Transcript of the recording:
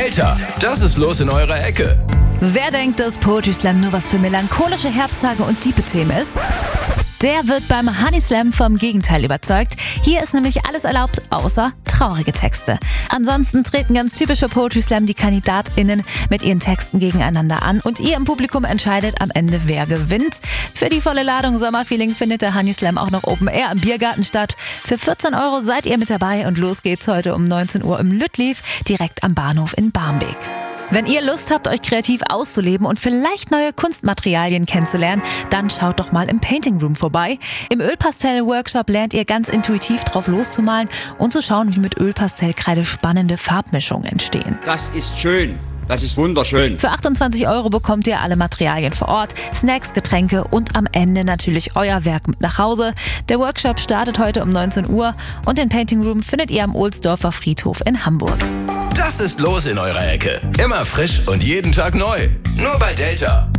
Delta, das ist los in eurer Ecke. Wer denkt, dass Poetry Slam nur was für melancholische Herbsttage und tiefe Themen ist? Der wird beim Honey Slam vom Gegenteil überzeugt. Hier ist nämlich alles erlaubt, außer traurige Texte. Ansonsten treten ganz typisch für Poetry Slam die KandidatInnen mit ihren Texten gegeneinander an und ihr im Publikum entscheidet am Ende, wer gewinnt. Für die volle Ladung Sommerfeeling findet der Honey Slam auch noch Open Air im Biergarten statt. Für 14 € seid ihr mit dabei und los geht's heute um 19 Uhr im Lüttlief, direkt am Bahnhof in Barmbek. Wenn ihr Lust habt, euch kreativ auszuleben und vielleicht neue Kunstmaterialien kennenzulernen, dann schaut doch mal im Painting Room vorbei. Im Ölpastell-Workshop lernt ihr ganz intuitiv drauf loszumalen und zu schauen, wie mit Ölpastellkreide spannende Farbmischungen entstehen. Das ist schön. Das ist wunderschön. Für 28 € bekommt ihr alle Materialien vor Ort, Snacks, Getränke und am Ende natürlich euer Werk mit nach Hause. Der Workshop startet heute um 19 Uhr und den Painting Room findet ihr am Ohlsdorfer Friedhof in Hamburg. Das ist los in eurer Ecke. Immer frisch und jeden Tag neu. Nur bei Delta.